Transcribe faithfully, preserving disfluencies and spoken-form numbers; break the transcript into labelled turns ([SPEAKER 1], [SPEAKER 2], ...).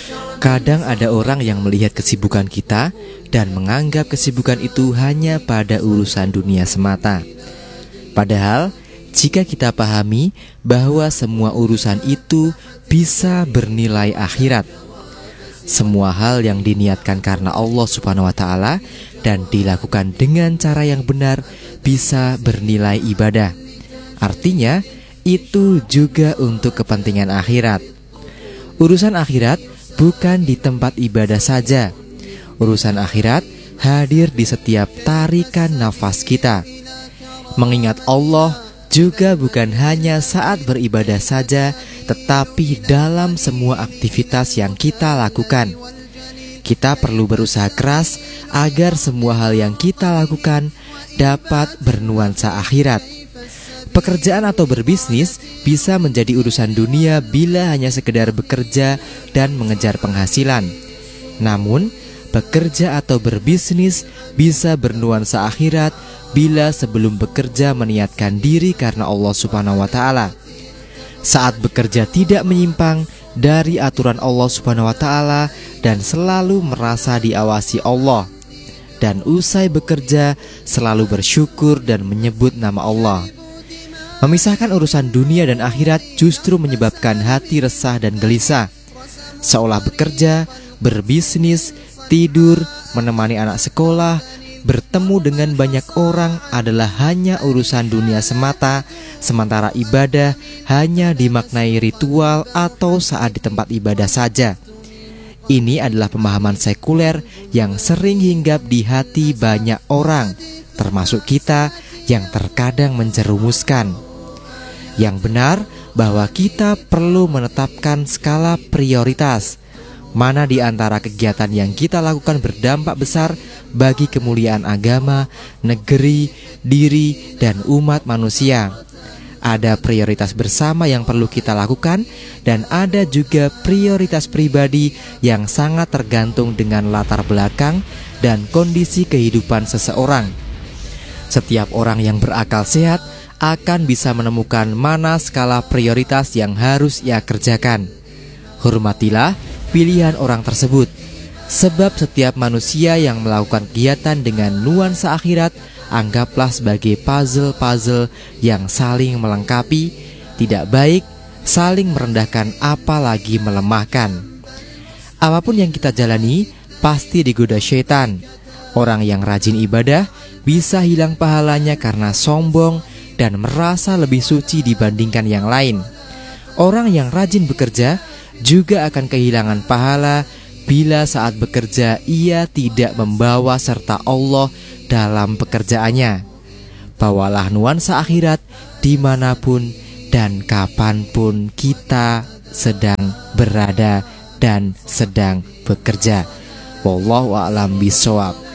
[SPEAKER 1] Kadang ada orang yang melihat kesibukan kita dan menganggap kesibukan itu hanya pada urusan dunia semata. Padahal, jika kita pahami bahwa semua urusan itu bisa bernilai akhirat, semua hal yang diniatkan karena Allah Subhanahu wa Ta'ala dan dilakukan dengan cara yang benar bisa bernilai ibadah. Artinya, itu juga untuk kepentingan akhirat. Urusan akhirat bukan di tempat ibadah saja. Urusan akhirat hadir di setiap tarikan nafas kita. Mengingat Allah juga bukan hanya saat beribadah saja, tetapi dalam semua aktivitas yang kita lakukan. Kita perlu berusaha keras agar semua hal yang kita lakukan dapat bernuansa akhirat. Pekerjaan atau berbisnis bisa menjadi urusan dunia bila hanya sekedar bekerja dan mengejar penghasilan. Namun, bekerja atau berbisnis bisa bernuansa akhirat bila sebelum bekerja meniatkan diri karena Allah Subhanahu wa Ta'ala. Saat bekerja tidak menyimpang dari aturan Allah Subhanahu wa Ta'ala dan selalu merasa diawasi Allah. Dan usai bekerja selalu bersyukur dan menyebut nama Allah. Memisahkan urusan dunia dan akhirat justru menyebabkan hati resah dan gelisah. Seolah bekerja, berbisnis, tidur, menemani anak sekolah, bertemu dengan banyak orang adalah hanya urusan dunia semata, sementara ibadah hanya dimaknai ritual atau saat di tempat ibadah saja. Ini adalah pemahaman sekuler yang sering hinggap di hati banyak orang, termasuk kita yang terkadang menjerumuskan. Yang benar bahwa kita perlu menetapkan skala prioritas. Mana di antara kegiatan yang kita lakukan berdampak besar bagi kemuliaan agama, negeri, diri, dan umat manusia. Ada prioritas bersama yang perlu kita lakukan, dan ada juga prioritas pribadi yang sangat tergantung dengan latar belakang dan kondisi kehidupan seseorang. Setiap orang yang berakal sehat akan bisa menemukan mana skala prioritas yang harus ia kerjakan. Hormatilah pilihan orang tersebut, sebab setiap manusia yang melakukan kegiatan dengan nuansa akhirat anggaplah sebagai puzzle-puzzle yang saling melengkapi, tidak baik saling merendahkan apalagi melemahkan. Apapun yang kita jalani pasti digoda syaitan. Orang yang rajin ibadah bisa hilang pahalanya karena sombong dan merasa lebih suci dibandingkan yang lain. Orang yang rajin bekerja juga akan kehilangan pahala bila saat bekerja ia tidak membawa serta Allah dalam pekerjaannya. Bawalah nuansa akhirat dimanapun dan kapanpun kita sedang berada dan sedang bekerja. Wallahu a'lam bishawab.